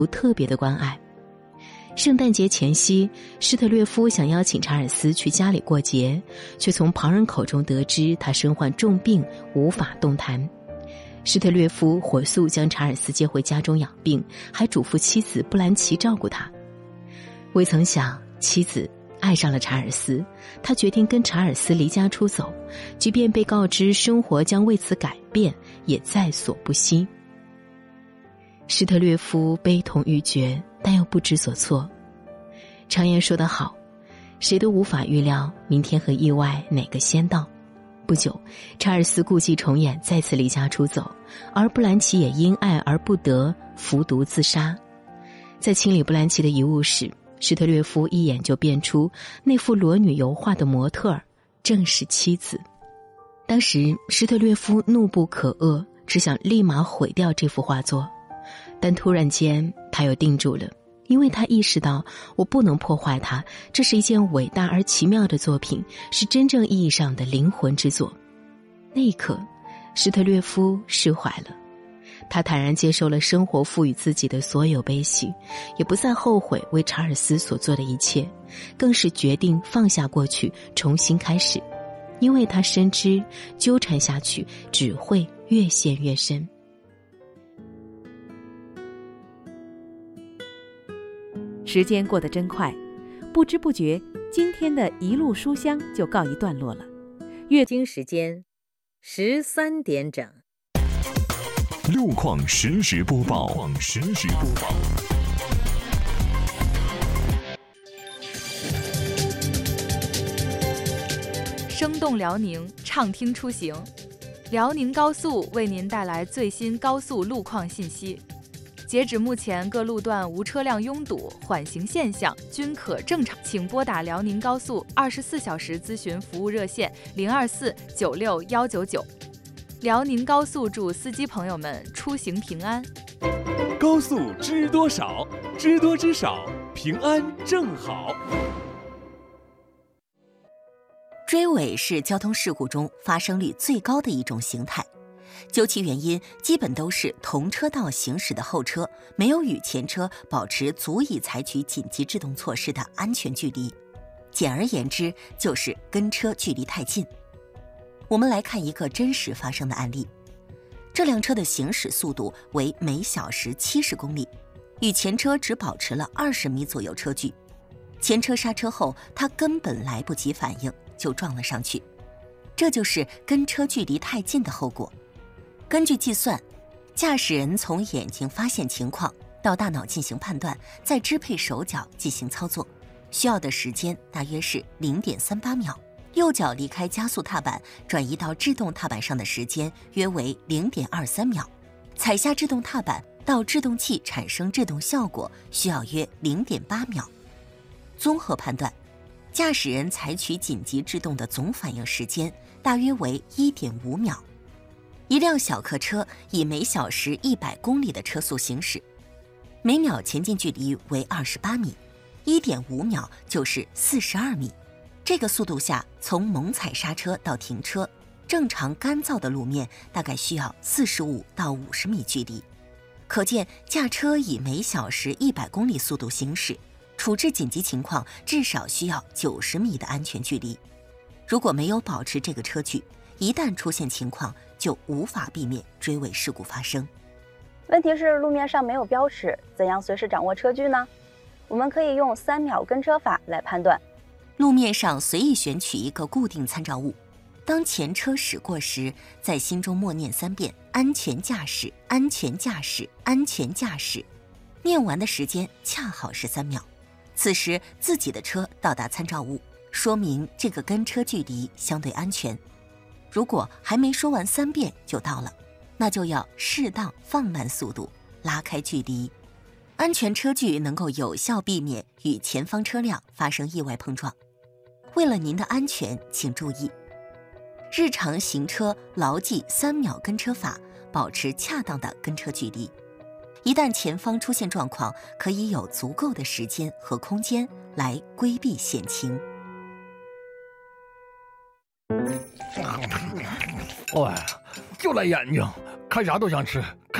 特别的关爱。圣诞节前夕，施特略夫想邀请查尔斯去家里过节，却从旁人口中得知他身患重病，无法动弹。施特略夫火速将查尔斯接回家中养病，还嘱咐妻子布兰奇照顾他。未曾想，妻子爱上了查尔斯，他决定跟查尔斯离家出走，即便被告知生活将为此改变，也在所不惜。施特略夫悲痛欲绝，但又不知所措。常言说得好，谁都无法预料明天和意外哪个先到。不久，查尔斯故伎重演，再次离家出走，而布兰奇也因爱而不得，服毒自杀。在清理布兰奇的遗物时，施特略夫一眼就辨出那幅裸女油画的模特儿正是妻子。当时施特略夫怒不可遏，只想立马毁掉这幅画作，但突然间他又定住了，因为他意识到我不能破坏它，这是一件伟大而奇妙的作品，是真正意义上的灵魂之作。那一刻，施特略夫释怀了，他坦然接受了生活赋予自己的所有悲喜，也不再后悔为查尔斯所做的一切，更是决定放下过去，重新开始，因为他深知纠缠下去只会越陷越深。 时间过得真快，不知不觉，今天的一路书香就告一段落了。 北京时间13点整。 路况实时播报。 生动辽宁，畅听出行。辽宁高速为您带来最新高速路况信息。截止目前，各路段无车辆拥堵、缓行现象均可正常，请拨打辽宁高速24小时咨询服务热线024961199。辽宁高速祝司机朋友们出行平安。 高速知多少？知多知少，平安正好。 追尾是交通事故中发生率最高的一种形态。究其原因，基本都是同车道行驶的后车没有与前车保持足以采取紧急制动措施的安全距离，简而言之，就是跟车距离太近。我们来看一个真实发生的案例，这辆车的行驶速度为每小时70公里，与前车只保持了20米左右车距。前车刹车后，他根本来不及反应就撞了上去，这就是跟车距离太近的后果。根据计算，驾驶人从眼睛发现情况到大脑进行判断，再支配手脚进行操作，需要的时间大约是0.38秒。右脚离开加速踏板转移到制动踏板上的时间约为0.23秒，踩下制动踏板到制动器产生制动效果需要约0.8秒。综合判断，驾驶人采取紧急制动的总反应时间大约为1.5秒。一辆小客车以每小时100公里的车速行驶，每秒前进距离为28米，1.5秒就是42米。这个速度下，从猛踩刹车到停车，正常干燥的路面大概需要45到50米距离。可见驾车以每小时100公里速度行驶，处置紧急情况至少需要90米的安全距离。如果没有保持这个车距，一旦出现情况，就无法避免追尾事故发生。 问题是路面上没有标识，怎样随时掌握车距呢？我们可以用3秒跟车法来判断。 路面上随意选取一个固定参照物，当前车驶过时，在心中默念3遍安全驾驶，安全驾驶，安全驾驶，念完的时间恰好是3秒。此时自己的车到达参照物，说明这个跟车距离相对安全。如果还没说完3遍就到了，那就要适当放慢速度，拉开距离。安全车距能够有效避免与前方车辆发生意外碰撞。为了您的安全，请注意，日常行车牢记3秒跟车法，保持恰当的跟车距离。一旦前方出现状况，可以有足够的时间和空间来规避险情。 就来眼睛，看啥都想吃，